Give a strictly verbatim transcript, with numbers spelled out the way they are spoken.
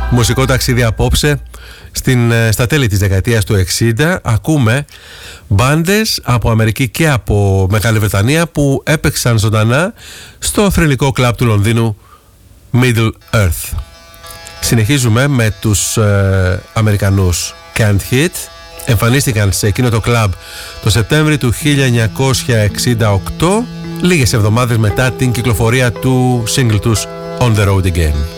Μουσικό ταξίδι απόψε στην, στα τέλη της δεκαετίας του εξήντα. Ακούμε μπάντες από Αμερική και από Μεγάλη Βρετανία που έπαιξαν ζωντανά στο θρυλικό κλαμπ του Λονδίνου Middle Earth. Συνεχίζουμε με τους ε, Αμερικανούς Can't Hit. Εμφανίστηκαν σε εκείνο το κλαμπ το Σεπτέμβρη του χίλια εννιακόσια εξήντα οκτώ, λίγες εβδομάδες μετά την κυκλοφορία του single τους On The Road Again.